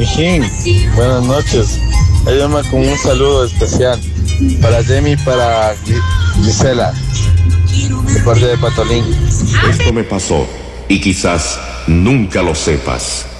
Mijín, buenas noches. Ayúdame con un saludo especial para Jamie y para Gisela, de parte de Patolín. Esto me pasó y quizás nunca lo sepas.